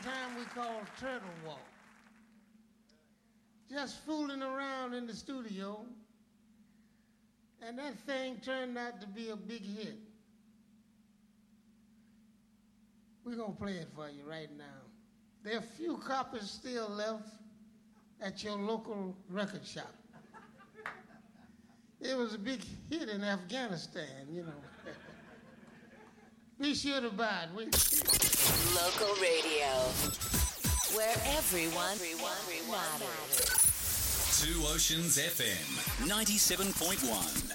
time we called Turtle Walk. Just fooling around in the studio, and that thing turned out to be a big hit. We're going to play it for you right now. There are a few copies still left at your local record shop. It was a big hit in Afghanistan, you know. Be sure to buy it. Local radio, where everyone matters. Two Oceans FM, 97.1.